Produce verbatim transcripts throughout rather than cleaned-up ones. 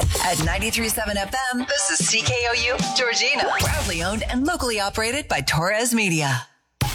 At ninety-three point seven F M, this is C K O U Georgina. Proudly owned and locally operated by Torres Media.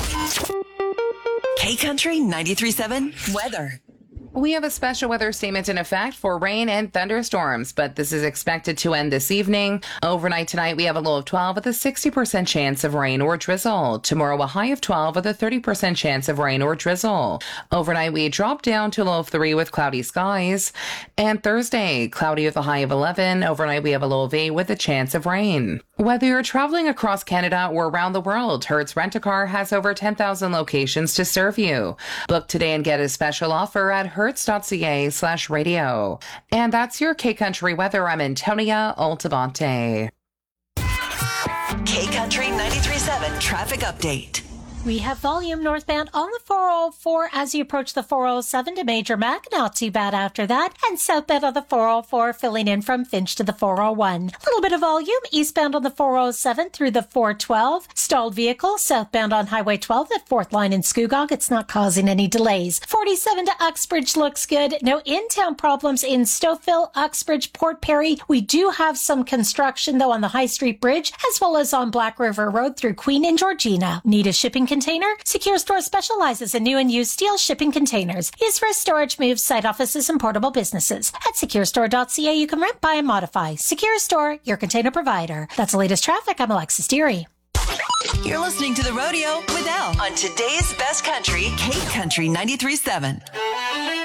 K-Country ninety-three point seven weather. We have a special weather statement in effect for rain and thunderstorms, but this is expected to end this evening. Overnight tonight, we have a low of twelve with a sixty percent chance of rain or drizzle. Tomorrow, a high of twelve with a thirty percent chance of rain or drizzle. Overnight, we drop down to a low of three with cloudy skies. And Thursday, cloudy with a high of eleven. Overnight, we have a low of eight with a chance of rain. Whether you're traveling across Canada or around the world, Hertz Rent-A-Car has over ten thousand locations to serve you. Book today and get a special offer at hertz.ca slash radio. And that's your K-Country weather. I'm Antonia Altavante. K-Country ninety-three point seven traffic update. We have volume northbound on the four oh four as you approach the four oh seven to Major Mac. Not too bad after that. And southbound on the four oh four filling in from Finch to the four oh one. A little bit of volume eastbound on the four oh seven through the four twelve. Stalled vehicle southbound on Highway twelve at fourth line in Scugog. It's not causing any delays. forty-seven to Uxbridge looks good. No in-town problems in Stouffville, Uxbridge, Port Perry. We do have some construction though on the High Street Bridge as well as on Black River Road through Queen and Georgina. Need a shipping container? Secure Store specializes in new and used steel shipping containers. Used for storage, moves, site offices, and portable businesses. At secure store dot c a, you can rent, buy, and modify. Secure Store, your container provider. That's the latest traffic. I'm Alexis Deary. You're listening to The Rodeo with Elle on today's best country, K-Country ninety-three point seven.